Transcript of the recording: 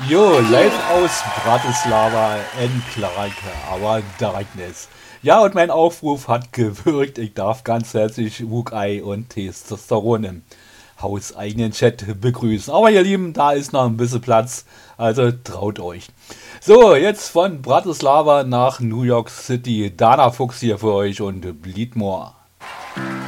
Jo, live aus Bratislava in Clark, aber Darkness. Ja, und mein Aufruf hat gewirkt. Ich darf ganz herzlich Wukei und Testosteron im hauseigenen Chat begrüßen. Aber ihr Lieben, da ist noch ein bisschen Platz, also traut euch. So, jetzt von Bratislava nach New York City. Dana Fuchs hier für euch und Bleedmore.